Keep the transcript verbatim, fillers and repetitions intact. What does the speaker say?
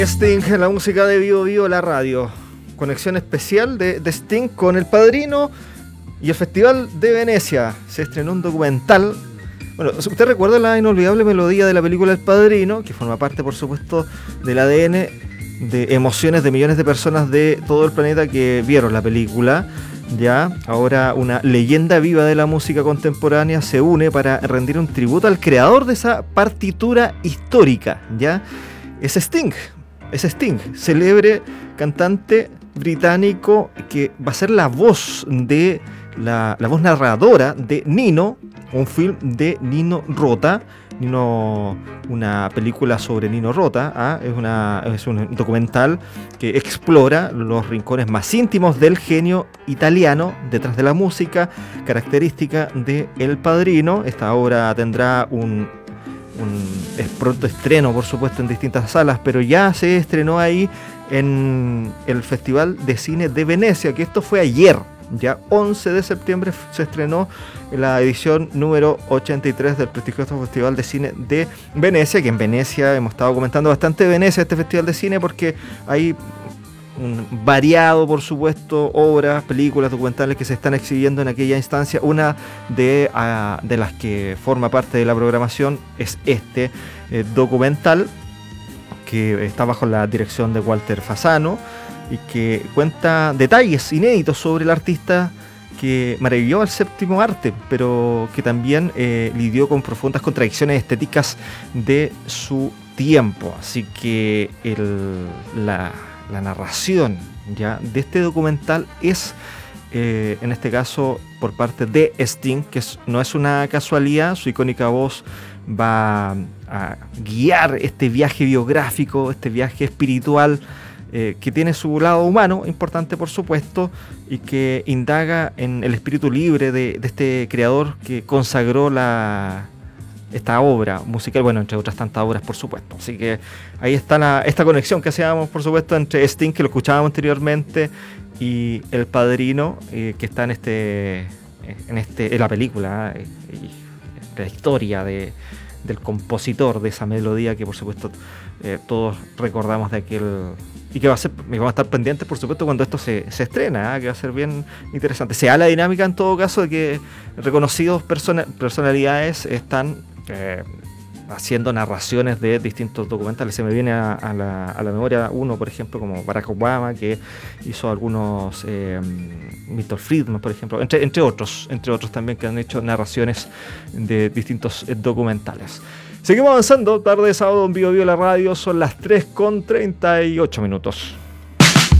Sting, la música de Vivo Vivo, la radio. Conexión especial de, de Sting con El Padrino y el Festival de Venecia. Se estrenó un documental. Bueno, ¿usted recuerda la inolvidable melodía de la película El Padrino? Que forma parte, por supuesto, del A D N de emociones de millones de personas de todo el planeta que vieron la película. Ya, ahora una leyenda viva de la música contemporánea se une para rendir un tributo al creador de esa partitura histórica. Ya, es Sting. Es Sting, célebre cantante británico que va a ser la voz de la, la voz narradora de Nino, un film de Nino Rota. Nino, una película sobre Nino Rota, ¿ah? es, una, es un documental que explora los rincones más íntimos del genio italiano detrás de la música, característica de El Padrino. Esta obra tendrá un Un es pronto estreno, por supuesto, en distintas salas, pero ya se estrenó ahí en el Festival de Cine de Venecia, que esto fue ayer, ya once de septiembre se estrenó la edición número ochenta y tres del prestigioso Festival de Cine de Venecia, que en Venecia hemos estado comentando bastante de Venecia, este Festival de Cine, porque hay un variado, por supuesto, obras, películas, documentales que se están exhibiendo en aquella instancia. Una de, uh, de las que forma parte de la programación es este eh, documental, que está bajo la dirección de Walter Fasano y que cuenta detalles inéditos sobre el artista que maravilló al séptimo arte, pero que también eh, lidió con profundas contradicciones estéticas de su tiempo. Así que el, la La narración ya de este documental es, eh, en este caso, por parte de Sting, que es, no es una casualidad. Su icónica voz va a guiar este viaje biográfico, este viaje espiritual, eh, que tiene su lado humano, importante por supuesto, y que indaga en el espíritu libre de, de este creador que consagró la... esta obra musical, bueno, entre otras tantas obras, por supuesto. Así que ahí está la, esta conexión que hacíamos, por supuesto, entre Sting, que lo escuchábamos anteriormente, y El Padrino, eh, que está en este, en este, en la película, eh, y la historia de, del compositor de esa melodía que, por supuesto, eh, todos recordamos de aquel, y que va a ser, vamos a estar pendientes, por supuesto, cuando esto se, se estrena, ¿eh? Que va a ser bien interesante. Se da la dinámica, en todo caso, de que reconocidos persona, personalidades están Eh, haciendo narraciones de distintos documentales. Se me viene a, a, la, a la memoria uno, por ejemplo, como Barack Obama, que hizo algunos, eh, Milton Friedman, por ejemplo, entre, entre otros, entre otros también, que han hecho narraciones de distintos eh, documentales. Seguimos avanzando, tarde de sábado en Vivo Vivo la radio, son las tres con treinta y ocho minutos.